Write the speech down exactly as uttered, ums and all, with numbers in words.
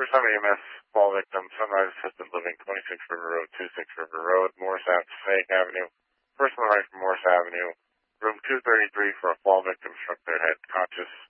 for Summit E M S, fall victim, Sunrise Assisted Living, twenty-six River Road, twenty-six River Road, Morris Ave, Avenue. First one right from Morris Avenue. Room two thirty-three for a fall victim struck their head conscious.